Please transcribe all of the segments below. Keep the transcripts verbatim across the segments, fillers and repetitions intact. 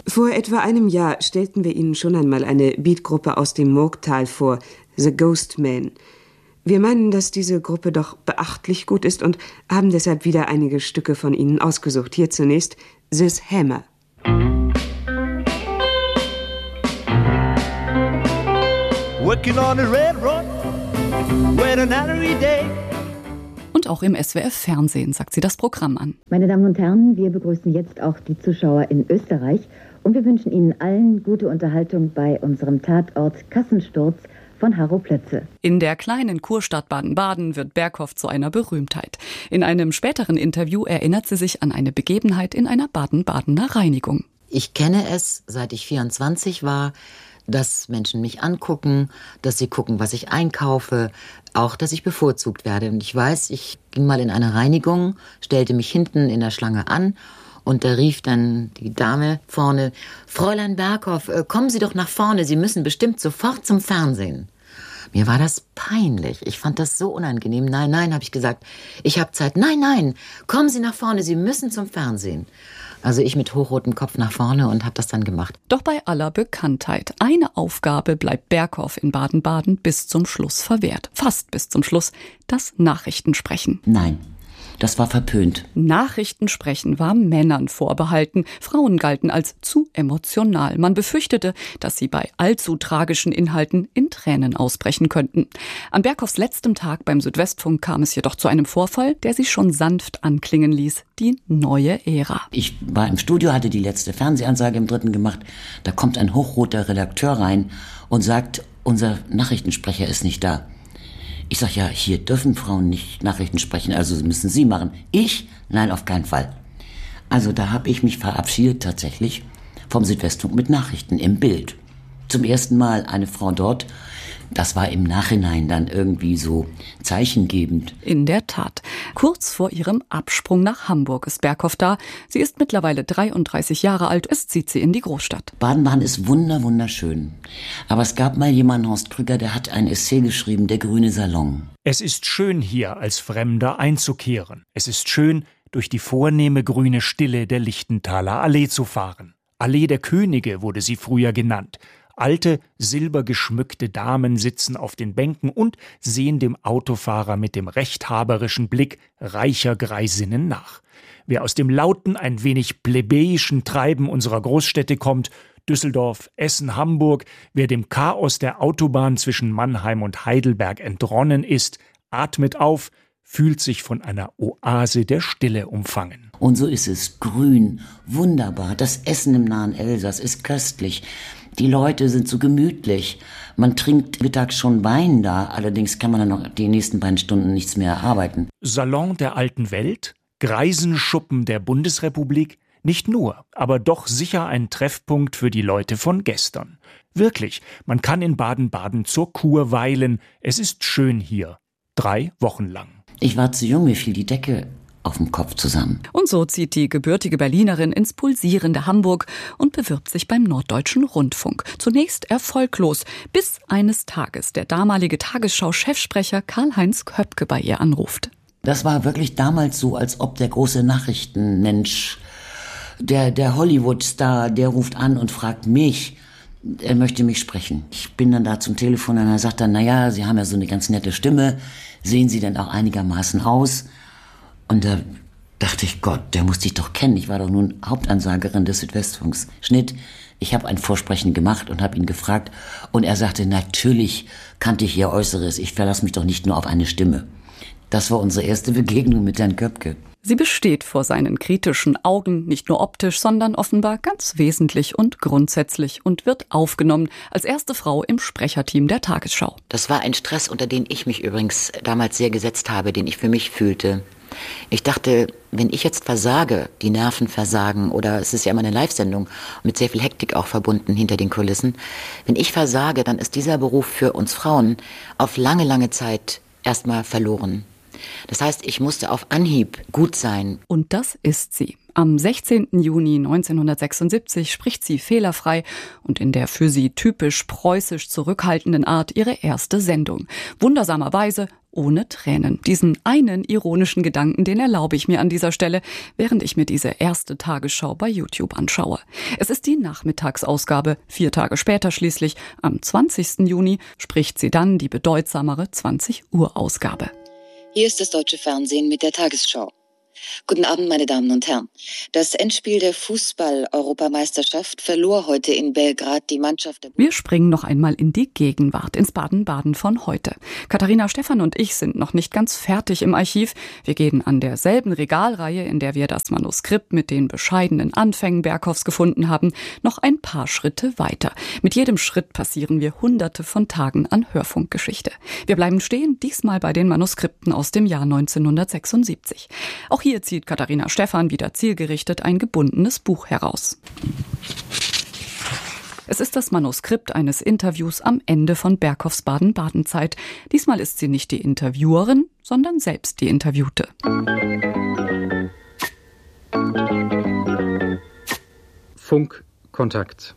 Vor etwa einem Jahr stellten wir Ihnen schon einmal eine Beatgruppe aus dem Murgtal vor, The Ghost Men. Wir meinen, dass diese Gruppe doch beachtlich gut ist und haben deshalb wieder einige Stücke von ihnen ausgesucht. Hier zunächst This Hammer. Working on the railroad, wait an every day. Und auch im S W F-Fernsehen sagt sie das Programm an. Meine Damen und Herren, wir begrüßen jetzt auch die Zuschauer in Österreich und wir wünschen Ihnen allen gute Unterhaltung bei unserem Tatort Kassensturz von Harro Plötze. In der kleinen Kurstadt Baden-Baden wird Berghoff zu einer Berühmtheit. In einem späteren Interview erinnert sie sich an eine Begebenheit in einer Baden-Badener Reinigung. Ich kenne es, seit ich vierundzwanzig war, dass Menschen mich angucken, dass sie gucken, was ich einkaufe, auch, dass ich bevorzugt werde. Und ich weiß, ich ging mal in eine Reinigung, stellte mich hinten in der Schlange an und da rief dann die Dame vorne, Fräulein Berghoff, kommen Sie doch nach vorne, Sie müssen bestimmt sofort zum Fernsehen. Mir war das peinlich. Ich fand das so unangenehm. Nein, nein, habe ich gesagt. Ich habe Zeit. Nein, nein, kommen Sie nach vorne, Sie müssen zum Fernsehen. Also ich mit hochrotem Kopf nach vorne und habe das dann gemacht. Doch bei aller Bekanntheit, eine Aufgabe bleibt Berghoff in Baden-Baden bis zum Schluss verwehrt. Fast bis zum Schluss, das Nachrichtensprechen. Nein. Das war verpönt. Nachrichtensprechen war Männern vorbehalten. Frauen galten als zu emotional. Man befürchtete, dass sie bei allzu tragischen Inhalten in Tränen ausbrechen könnten. An Berghoffs letztem Tag beim Südwestfunk kam es jedoch zu einem Vorfall, der sie schon sanft anklingen ließ. Die neue Ära. Ich war im Studio, hatte die letzte Fernsehansage im Dritten gemacht. Da kommt ein hochroter Redakteur rein und sagt, unser Nachrichtensprecher ist nicht da. Ich sag, ja, hier dürfen Frauen nicht Nachrichten sprechen, also müssen Sie machen. Ich? Nein, auf keinen Fall. Also da habe ich mich verabschiedet tatsächlich vom Südwestfunk mit Nachrichten im Bild. Zum ersten Mal eine Frau dort. Das war im Nachhinein dann irgendwie so zeichengebend. In der Tat. Kurz vor ihrem Absprung nach Hamburg ist Berghoff da. Sie ist mittlerweile dreiunddreißig Jahre alt. Es zieht sie in die Großstadt. Baden-Baden ist wunder, wunderschön. Aber es gab mal jemanden, Horst Krüger, der hat ein Essay geschrieben, Der grüne Salon. Es ist schön, hier als Fremder einzukehren. Es ist schön, durch die vornehme grüne Stille der Lichtenthaler Allee zu fahren. Allee der Könige wurde sie früher genannt. Alte, silbergeschmückte Damen sitzen auf den Bänken und sehen dem Autofahrer mit dem rechthaberischen Blick reicher Greisinnen nach. Wer aus dem lauten, ein wenig plebejischen Treiben unserer Großstädte kommt, Düsseldorf, Essen, Hamburg, wer dem Chaos der Autobahn zwischen Mannheim und Heidelberg entronnen ist, atmet auf, fühlt sich von einer Oase der Stille umfangen. Und so ist es grün, wunderbar. Das Essen im nahen Elsass ist köstlich. Die Leute sind so gemütlich. Man trinkt mittags schon Wein da, allerdings kann man dann noch die nächsten beiden Stunden nichts mehr erarbeiten. Salon der alten Welt, Greisenschuppen der Bundesrepublik, nicht nur, aber doch sicher ein Treffpunkt für die Leute von gestern. Wirklich, man kann in Baden-Baden zur Kur weilen. Es ist schön hier. Drei Wochen lang. Ich war zu jung, mir fiel die Decke auf dem Kopf zusammen. Und so zieht die gebürtige Berlinerin ins pulsierende Hamburg und bewirbt sich beim Norddeutschen Rundfunk. Zunächst erfolglos, bis eines Tages der damalige Tagesschau-Chefsprecher Karl-Heinz Köpke bei ihr anruft. Das war wirklich damals so, als ob der große Nachrichtenmensch, der, der Hollywood-Star, der ruft an und fragt mich, er möchte mich sprechen. Ich bin dann da zum Telefon und er sagt dann, naja, Sie haben ja so eine ganz nette Stimme, sehen Sie denn auch einigermaßen aus? Und da dachte ich, Gott, der muss dich doch kennen. Ich war doch nun Hauptansagerin des Südwestfunks. Schnitt, ich habe ein Vorsprechen gemacht und habe ihn gefragt. Und er sagte, natürlich kannte ich Ihr Äußeres. Ich verlasse mich doch nicht nur auf eine Stimme. Das war unsere erste Begegnung mit Herrn Köpke. Sie besteht vor seinen kritischen Augen, nicht nur optisch, sondern offenbar ganz wesentlich und grundsätzlich und wird aufgenommen als erste Frau im Sprecherteam der Tagesschau. Das war ein Stress, unter den ich mich übrigens damals sehr gesetzt habe, den ich für mich fühlte. Ich dachte, wenn ich jetzt versage, die Nerven versagen, oder es ist ja immer eine Live-Sendung, mit sehr viel Hektik auch verbunden hinter den Kulissen, wenn ich versage, dann ist dieser Beruf für uns Frauen auf lange, lange Zeit erstmal verloren. Das heißt, ich musste auf Anhieb gut sein. Und das ist sie. Am sechzehnten Juni neunzehnhundertsechsundsiebzig spricht sie fehlerfrei und in der für sie typisch preußisch zurückhaltenden Art ihre erste Sendung. Wundersamerweise ohne Tränen. Diesen einen ironischen Gedanken, den erlaube ich mir an dieser Stelle, während ich mir diese erste Tagesschau bei YouTube anschaue. Es ist die Nachmittagsausgabe. Vier Tage später schließlich, am zwanzigsten Juni, spricht sie dann die bedeutsamere zwanzig Uhr Ausgabe. Hier ist das deutsche Fernsehen mit der Tagesschau. Guten Abend, meine Damen und Herren. Das Endspiel der Fußball-Europameisterschaft verlor heute in Belgrad die Mannschaft der... Wir springen noch einmal in die Gegenwart, ins Baden-Baden von heute. Katharina Stephan und ich sind noch nicht ganz fertig im Archiv. Wir gehen an derselben Regalreihe, in der wir das Manuskript mit den bescheidenen Anfängen Berghoffs gefunden haben, noch ein paar Schritte weiter. Mit jedem Schritt passieren wir hunderte von Tagen an Hörfunkgeschichte. Wir bleiben stehen, diesmal bei den Manuskripten aus dem Jahr neunzehnhundertsechsundsiebzig. Auch hier zieht Katharina Stephan wieder zielgerichtet ein gebundenes Buch heraus. Es ist das Manuskript eines Interviews am Ende von Berghoffs Baden-Baden-Zeit. Diesmal ist sie nicht die Interviewerin, sondern selbst die Interviewte. Funkkontakt.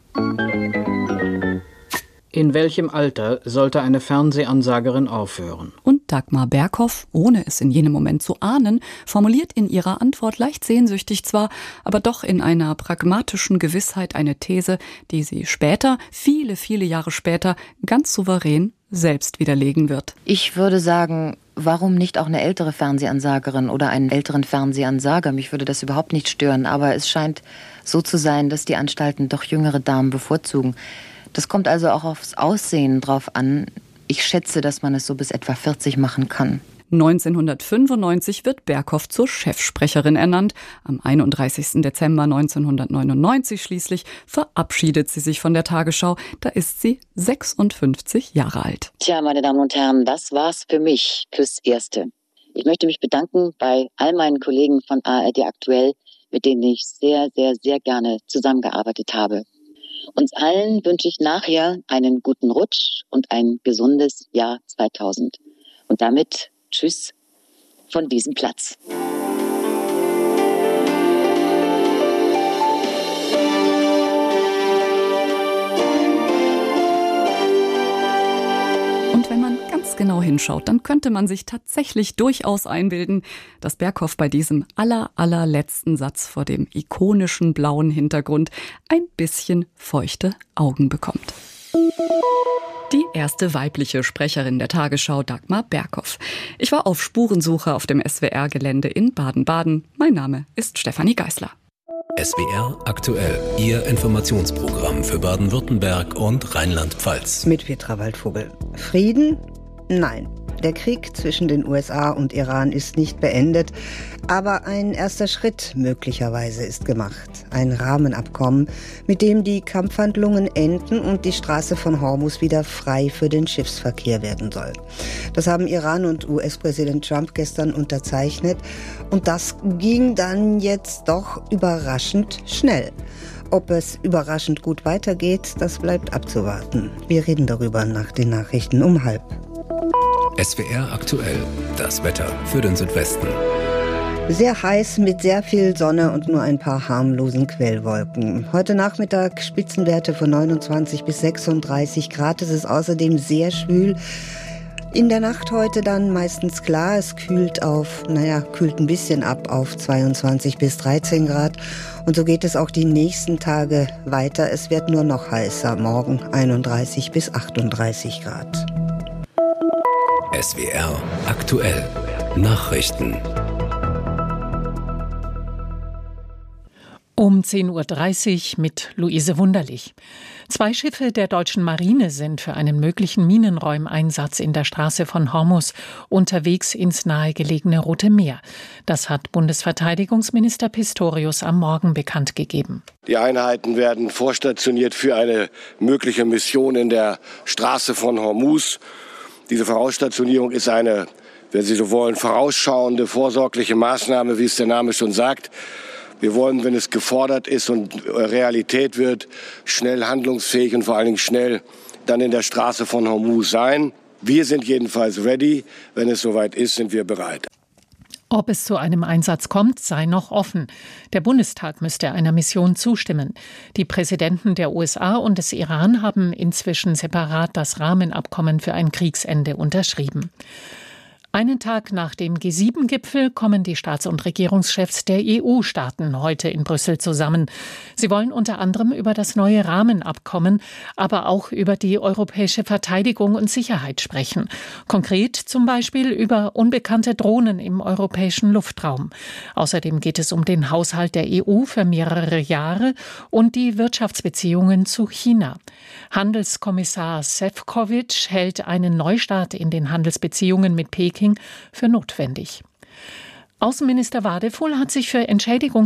In welchem Alter sollte eine Fernsehansagerin aufhören? Und Dagmar Berghoff, ohne es in jenem Moment zu ahnen, formuliert in ihrer Antwort leicht sehnsüchtig zwar, aber doch in einer pragmatischen Gewissheit eine These, die sie später, viele, viele Jahre später, ganz souverän selbst widerlegen wird. Ich würde sagen, warum nicht auch eine ältere Fernsehansagerin oder einen älteren Fernsehansager? Mich würde das überhaupt nicht stören, aber es scheint so zu sein, dass die Anstalten doch jüngere Damen bevorzugen. Das kommt also auch aufs Aussehen drauf an. Ich schätze, dass man es so bis etwa vierzig machen kann. neunzehnhundertfünfundneunzig wird Berghoff zur Chefsprecherin ernannt. Am einunddreißigsten Dezember neunzehnhundertneunundneunzig schließlich verabschiedet sie sich von der Tagesschau. Da ist sie sechsundfünfzig Jahre alt. Tja, meine Damen und Herren, das war's für mich fürs Erste. Ich möchte mich bedanken bei all meinen Kollegen von A R D Aktuell, mit denen ich sehr, sehr, sehr gerne zusammengearbeitet habe. Uns allen wünsche ich nachher einen guten Rutsch und ein gesundes Jahr zweitausend. Und damit tschüss von diesem Platz. Und wenn man ganz genau hinschaut, dann könnte man sich tatsächlich durchaus einbilden, dass Berghoff bei diesem aller, allerletzten Satz vor dem ikonischen blauen Hintergrund ein bisschen feuchte Augen bekommt. Die erste weibliche Sprecherin der Tagesschau, Dagmar Berghoff. Ich war auf Spurensuche auf dem S W R-Gelände in Baden-Baden. Mein Name ist Stefanie Geisler. S W R aktuell, Ihr Informationsprogramm für Baden-Württemberg und Rheinland-Pfalz. Mit Petra Waldvogel. Frieden? Nein. Der Krieg zwischen den U S A und Iran ist nicht beendet, aber ein erster Schritt möglicherweise ist gemacht. Ein Rahmenabkommen, mit dem die Kampfhandlungen enden und die Straße von Hormuz wieder frei für den Schiffsverkehr werden soll. Das haben Iran und U S-Präsident Trump gestern unterzeichnet und das ging dann jetzt doch überraschend schnell. Ob es überraschend gut weitergeht, das bleibt abzuwarten. Wir reden darüber nach den Nachrichten um halb. S W R aktuell, das Wetter für den Südwesten. Sehr heiß mit sehr viel Sonne und nur ein paar harmlosen Quellwolken. Heute Nachmittag Spitzenwerte von neunundzwanzig bis sechsunddreißig Grad. Es ist außerdem sehr schwül. In der Nacht heute dann meistens klar. Es kühlt auf, naja, kühlt ein bisschen ab auf zweiundzwanzig bis dreizehn Grad. Und so geht es auch die nächsten Tage weiter. Es wird nur noch heißer. Morgen einunddreißig bis achtunddreißig Grad. S W R aktuell. Nachrichten. Um zehn Uhr dreißig mit Luise Wunderlich. Zwei Schiffe der deutschen Marine sind für einen möglichen Minenräumeinsatz in der Straße von Hormuz unterwegs ins nahegelegene Rote Meer. Das hat Bundesverteidigungsminister Pistorius am Morgen bekannt gegeben. Die Einheiten werden vorstationiert für eine mögliche Mission in der Straße von Hormuz. Diese Vorausstationierung ist eine, wenn Sie so wollen, vorausschauende, vorsorgliche Maßnahme, wie es der Name schon sagt. Wir wollen, wenn es gefordert ist und Realität wird, schnell handlungsfähig und vor allen Dingen schnell dann in der Straße von Hormuz sein. Wir sind jedenfalls ready. Wenn es soweit ist, sind wir bereit. Ob es zu einem Einsatz kommt, sei noch offen. Der Bundestag müsste einer Mission zustimmen. Die Präsidenten der U S A und des Iran haben inzwischen separat das Rahmenabkommen für ein Kriegsende unterschrieben. Einen Tag nach dem G sieben Gipfel kommen die Staats- und Regierungschefs der E U-Staaten heute in Brüssel zusammen. Sie wollen unter anderem über das neue Rahmenabkommen, aber auch über die europäische Verteidigung und Sicherheit sprechen. Konkret zum Beispiel über unbekannte Drohnen im europäischen Luftraum. Außerdem geht es um den Haushalt der E U für mehrere Jahre und die Wirtschaftsbeziehungen zu China. Handelskommissar Šefčovič hält einen Neustart in den Handelsbeziehungen mit Peking für notwendig. Außenminister Wadefuhl hat sich für Entschädigung